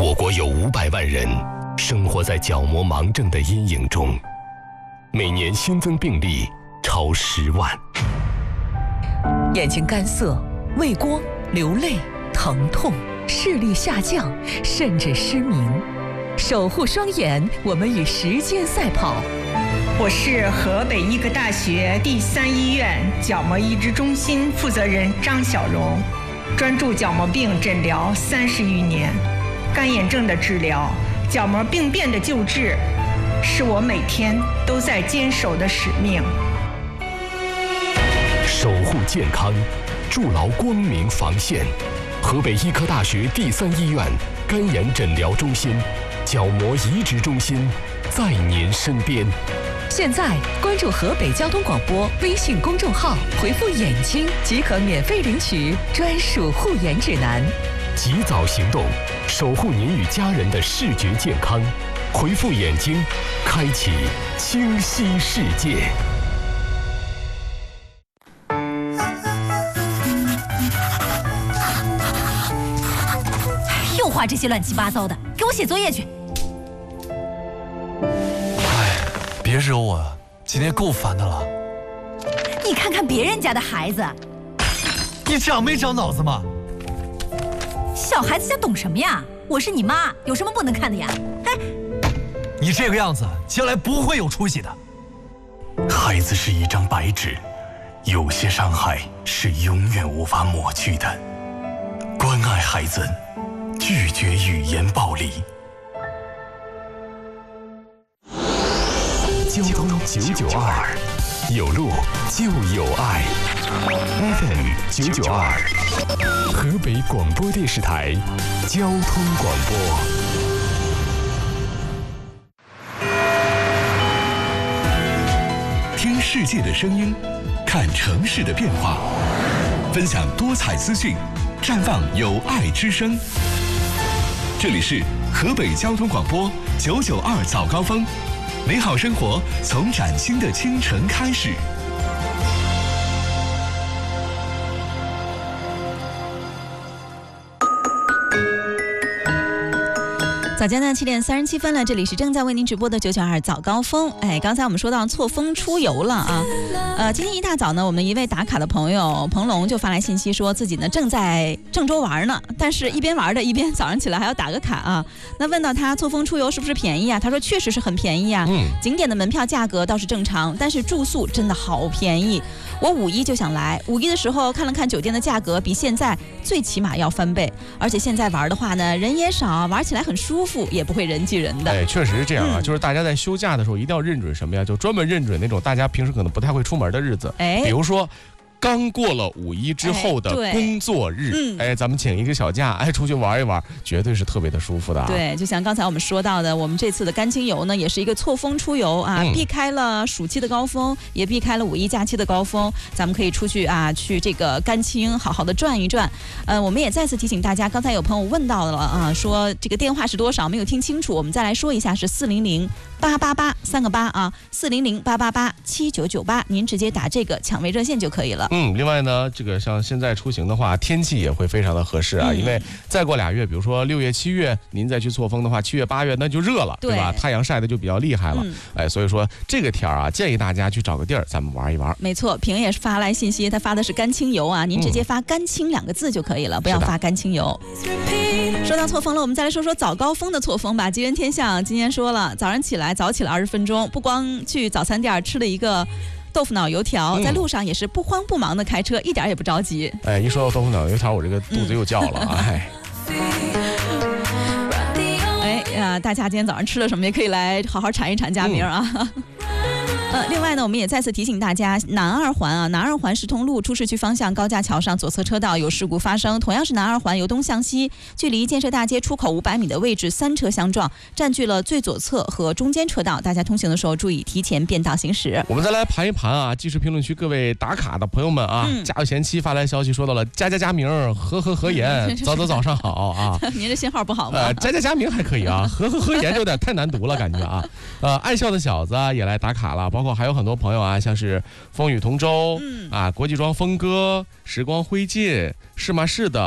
我国有500万人生活在角膜盲症的阴影中，每年新增病例超10万。 眼睛干涩、畏光、流泪、疼痛、视力下降，甚至失明。守护双眼，我们与时间赛跑。 我是河北医科大学第3医院角膜移植中心负责人张小荣，专注角膜病诊疗30余年，干眼症的治疗、角膜病变的救治，是我每天都在坚守的使命。 守护健康，筑牢光明防线。河北医科大学第3医院干眼诊疗中心、角膜移植中心在您身边。 现在关注河北交通广播微信公众号，回复眼睛即可免费领取专属护眼指南。 及早行动，守护您与家人的视觉健康。回复眼睛，开启清晰世界。 又画这些乱七八糟的，给我写作业去。 别惹我，今天够烦的了。 你看看别人家的孩子， 你长没长脑子吗？ 小孩子家懂什么呀？我是你妈，有什么不能看的呀？哎， 你这个样子，将来不会有出息的。 孩子是一张白纸，有些伤害是永远无法抹去的。关爱孩子，拒绝语言暴力。 交通992，有路就有爱。FM 992，河北广播电视台交通广播。 听世界的声音，看城市的变化，分享多彩资讯，绽放有爱之声。这里是河北交通广播992早高峰。美好生活从崭新的清晨开始。 早间的7点37分了，这里是正在为您直播的992早高峰。刚才我们说到错峰出游了啊，今天一大早呢，我们一位打卡的朋友彭龙就发来信息说自己呢正在郑州玩呢，但是一边玩的一边早上起来还要打个卡啊。那问到他错峰出游是不是便宜啊？他说确实是很便宜啊，景点的门票价格倒是正常，但是住宿真的好便宜。我5一就想来，5一的时候看了看酒店的价格，比现在最起码要翻倍，而且现在玩的话呢，人也少，玩起来很舒服，也不会人挤人的。 确实是这样啊，就是大家在休假的时候一定要认准什么呀？就专门认准那种大家平时可能不太会出门的日子，比如说刚过了5一之后的工作日，咱们请一个小假，出去玩一玩，绝对是特别的舒服的啊。 对，就像刚才我们说到的，我们这次的甘青游呢，也是一个错峰出游啊，避开了暑期的高峰，也避开了5一假期的高峰，咱们可以出去啊，去这个甘青好好的转一转。我们也再次提醒大家，刚才有朋友问到了啊，说这个电话是多少，没有听清楚，我们再来说一下，是400-888-3个8啊，400-888-7998，您直接打这个抢位热线就可以了。 另外呢，这个像现在出行的话，天气也会非常的合适啊，因为再过2月，比如说6月、7月，您再去错峰的话，7月、8月那就热了，对吧？太阳晒的就比较厉害了，所以说这个天啊，建议大家去找个地儿，咱们玩一玩。 没错，平也是发来信息，他发的是甘青游啊，您直接发甘青2个字就可以了，不要发甘青游。说到错峰了，我们再来说说早高峰的错峰吧。吉人天相今天说了，早上起来早起了20分钟，不光去早餐店吃了一个豆腐脑油条，在路上也是不慌不忙的开车，一点也不着急。 一说到豆腐脑油条，我这个肚子又叫了大家今天早上吃了什么，也可以来好好馋一馋佳明啊。另外呢，我们也再次提醒大家，南二环石通路出市区方向高架桥上左侧车道有事故发生，同样是南二环由东向西，距离建设大街出口500米的位置3车相撞，占据了最左侧和中间车道，大家通行的时候注意提前变道行驶。 我们再来盘一盘啊，即时评论区各位打卡的朋友们啊，家有贤妻发来消息说到了佳明和言，早上好啊。 您这信号不好吗？ 佳明还可以啊，和言有点太难读了感觉啊。爱笑的小子也来打卡了，包括还有很多朋友啊，像是风雨同舟国际装峰哥、时光灰烬、是吗是的